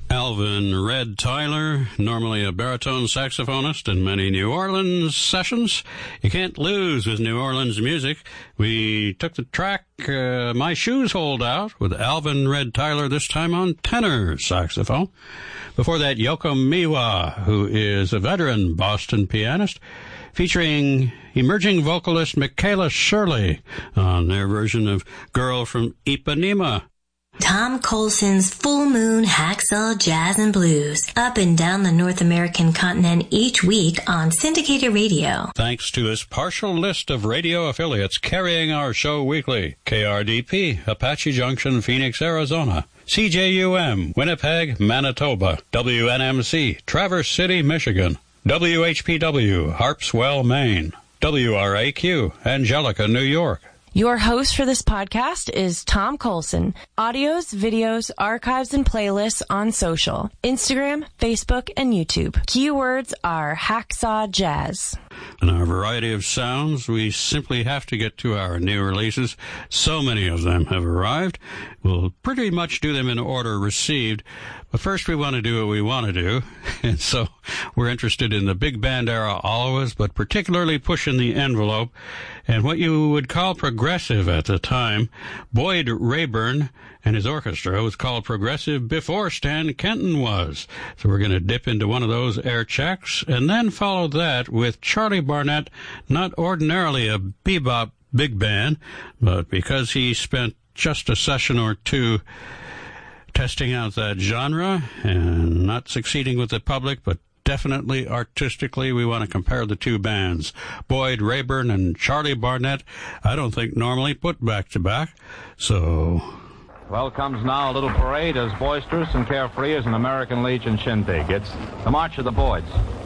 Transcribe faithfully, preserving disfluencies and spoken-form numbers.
Alvin Red Tyler, normally a baritone saxophonist in many New Orleans sessions. You can't lose with New Orleans music. We took the track uh, My Shoes Hold Out with Alvin Red Tyler, this time on tenor saxophone. Before that, Yoko Miwa, who is a veteran Boston pianist, featuring emerging vocalist Michaela Shirley on their version of Girl from Ipanema. Tom Colson's Full Moon Hacksaw Jazz and Blues, up and down the North American continent each week on syndicated radio. Thanks to his partial list of radio affiliates carrying our show weekly: K R D P, Apache Junction, Phoenix, Arizona; C J U M, Winnipeg, Manitoba; W N M C, Traverse City, Michigan; W H P W, Harpswell, Maine; W R A Q, Angelica, New York. Your host for this podcast is Tom Colson. Audios, videos, archives, and playlists on social: Instagram, Facebook, and YouTube. Keywords are Hacksaw Jazz. In our variety of sounds, we simply have to get to our new releases. So many of them have arrived. We'll pretty much do them in order received. But first we want to do what we want to do. And so we're interested in the big band era always, but particularly pushing the envelope. And what you would call progressive at the time, Boyd Rayburn and his orchestra was called progressive before Stan Kenton was. So we're going to dip into one of those air checks and then follow that with Charlie Barnett, not ordinarily a bebop big band, but because he spent just a session or two testing out that genre and not succeeding with the public, but definitely artistically, we want to compare the two bands. Boyd Rayburn and Charlie Barnett, I don't think normally put back to back. So, well, comes now a little parade as boisterous and carefree as an American Legion shindig. It's the March of the Boyds.